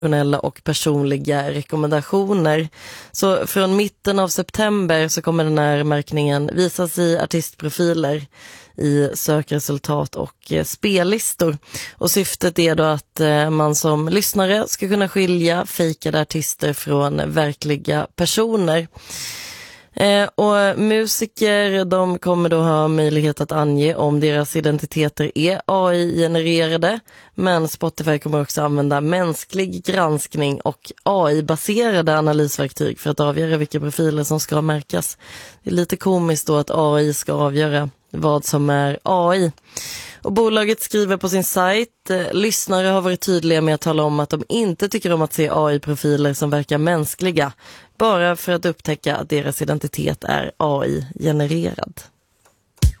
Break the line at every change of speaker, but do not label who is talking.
och personliga rekommendationer. Så från mitten av september så kommer den här märkningen visas i artistprofiler, i sökresultat och spellistor. Och syftet är då att man som lyssnare ska kunna skilja fejkade artister från verkliga personer. Och musiker, de kommer då ha möjlighet att ange om deras identiteter är AI-genererade, men Spotify kommer också använda mänsklig granskning och AI-baserade analysverktyg för att avgöra vilka profiler som ska märkas. Det är lite komiskt då att AI ska avgöra vad som är AI. Och bolaget skriver på sin sajt, lyssnare har varit tydliga med att tala om att de inte tycker om att se AI-profiler som verkar mänskliga, bara för att upptäcka att deras identitet är AI-genererad.